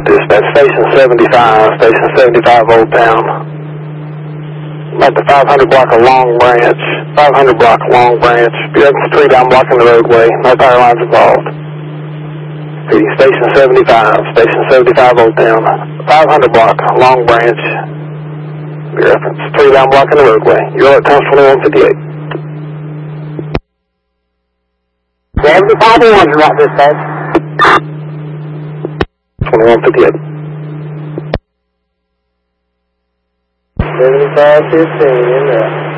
Dispatch Station 75, Station 75 Old Town. About the 500 block of Long Branch, 500 block Long Branch. You're up the street, I'm blocking the roadway, no power lines involved. Station 75, Station 75 Old Town, 500 block Long Branch. Your reference, street, I'm blocking the roadway. You're at times 2158. 75 is right, dispatch. 2158. 7515 in there.